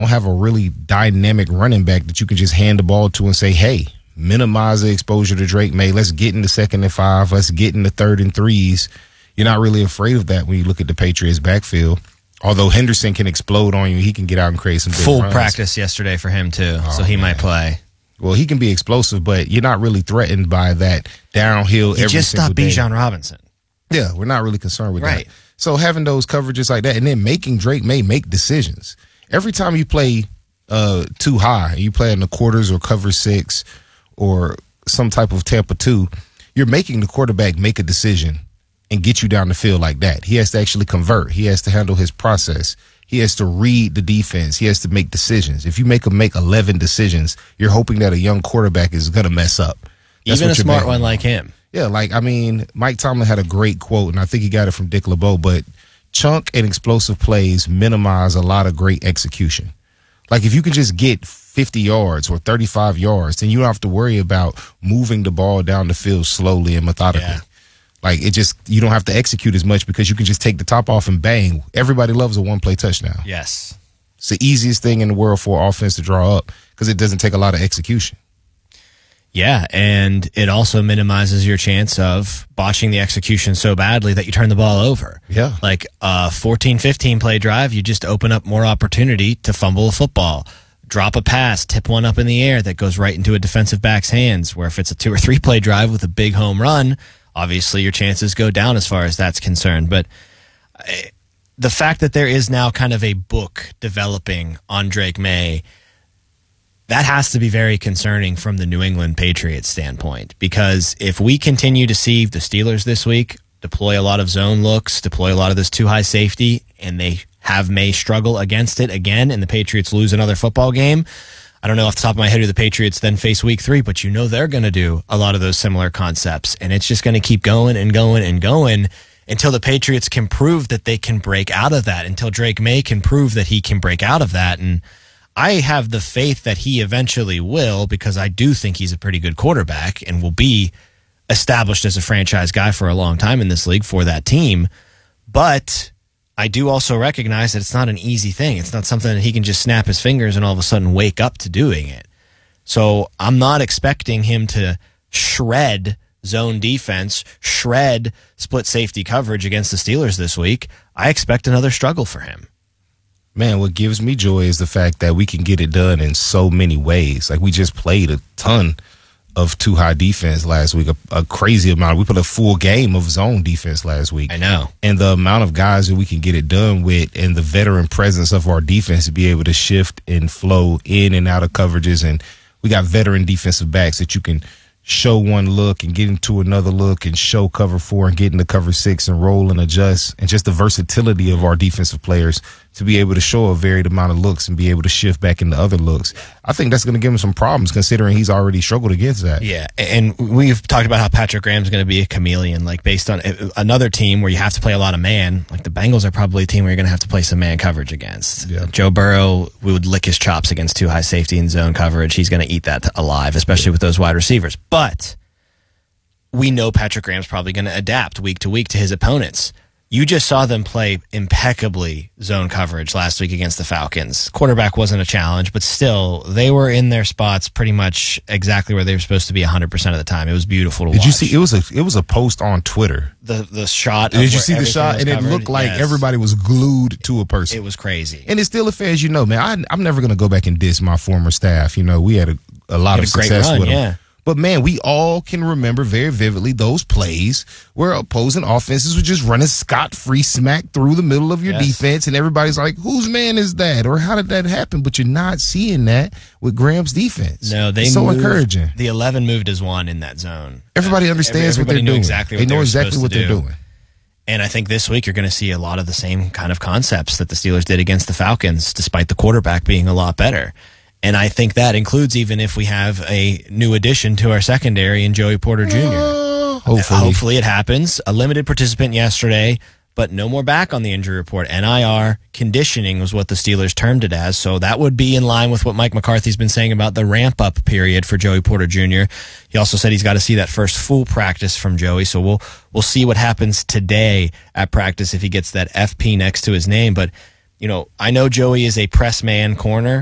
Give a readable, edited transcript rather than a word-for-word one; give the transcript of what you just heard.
don't have a really dynamic running back that you can just hand the ball to and say, hey, minimize the exposure to Drake May. Let's get in the 2nd and 5. Let's get in the 3rd and 3s. You're not really afraid of that when you look at the Patriots backfield. Although Henderson can explode on you, he can get out and create some big full runs. Practice yesterday for him too, so he might play. Well, he can be explosive, but you're not really threatened by that downhill He every just single stopped day. Bijan Robinson. Yeah, we're not really concerned with Right. that. So having those coverages like that and then making Drake May make decisions. Every time you play too high, you play in the quarters or cover 6 or some type of Tampa 2, you're making the quarterback make a decision and get you down the field like that. He has to actually convert. He has to handle his process. He has to read the defense. He has to make decisions. If you make him make 11 decisions, you're hoping that a young quarterback is going to mess up. That's Even what a you're smart banking one on. like him. Yeah, Mike Tomlin had a great quote, and I think he got it from Dick LeBeau, but chunk and explosive plays minimize a lot of great execution. Like, if you can just get 50 yards or 35 yards, then you don't have to worry about moving the ball down the field slowly and methodically. Yeah. Like, you don't have to execute as much because you can just take the top off and bang. Everybody loves a one-play touchdown. Yes. It's the easiest thing in the world for offense to draw up because it doesn't take a lot of execution. Yeah, and it also minimizes your chance of botching the execution so badly that you turn the ball over. Yeah. Like a 14-15 play drive, you just open up more opportunity to fumble a football, drop a pass, tip one up in the air that goes right into a defensive back's hands, where if it's a 2 or 3 play drive with a big home run, obviously your chances go down as far as that's concerned. But the fact that there is now kind of a book developing on Drake May, that has to be very concerning from the New England Patriots standpoint, because if we continue to see the Steelers this week deploy a lot of zone looks, deploy a lot of this too high safety, and they have May struggle against it again, and the Patriots lose another football game, I don't know off the top of my head who the Patriots then face week 3, but you know they're going to do a lot of those similar concepts, and it's just going to keep going and going and going until the Patriots can prove that they can break out of that, until Drake May can prove that he can break out of that. And I have the faith that he eventually will, because I do think he's a pretty good quarterback and will be established as a franchise guy for a long time in this league for that team. But I do also recognize that it's not an easy thing. It's not something that he can just snap his fingers and all of a sudden wake up to doing it. So I'm not expecting him to shred zone defense, shred split safety coverage against the Steelers this week. I expect another struggle for him. Man, what gives me joy is the fact that we can get it done in so many ways. Like, we just played a ton of too high defense last week, a crazy amount. We put a full game of zone defense last week. I know. And the amount of guys that we can get it done with and the veteran presence of our defense to be able to shift and flow in and out of coverages. And we got veteran defensive backs that you can show one look and get into another look and show cover 4 and get into cover 6 and roll and adjust, and just the versatility of our defensive players to be able to show a varied amount of looks and be able to shift back into other looks. I think that's going to give him some problems considering he's already struggled against that. Yeah, and we've talked about how Patrick Graham's going to be a chameleon, like based on another team where you have to play a lot of man. Like the Bengals are probably a team where you're going to have to play some man coverage against. Yeah. Joe Burrow would lick his chops against too high safety and zone coverage. He's going to eat that alive, especially with those wide receivers. But we know Patrick Graham's probably going to adapt week to week to his opponents. You just saw them play impeccably zone coverage last week against the Falcons. Quarterback wasn't a challenge, but still, they were in their spots pretty much exactly where they were supposed to be 100% of the time. It was beautiful to watch. Did you see? It was a post on Twitter. The shot. Did you see the shot? And it looked like everybody was glued to a person. It was crazy. And it's still a fair, as you know, man. I'm never going to go back and diss my former staff. You know, we had a lot of success with them. Yeah. But, man, we all can remember very vividly those plays where opposing offenses were just running scot-free smack through the middle of your defense, and everybody's like, whose man is that? Or how did that happen? But you're not seeing that with Graham's defense. No, it's so encouraging. The 11 moved as one in that zone. Everybody understands what they're doing. Exactly they know exactly what they're doing. And I think this week you're going to see a lot of the same kind of concepts that the Steelers did against the Falcons, despite the quarterback being a lot better. And I think that includes even if we have a new addition to our secondary in Joey Porter Jr. Hopefully it happens. A limited participant yesterday, but no more back on the injury report. NIR conditioning was what the Steelers termed it as. So that would be in line with what Mike McCarthy's been saying about the ramp-up period for Joey Porter Jr. He also said he's got to see that first full practice from Joey. So we'll see what happens today at practice if he gets that FP next to his name. But I know Joey is a press man corner,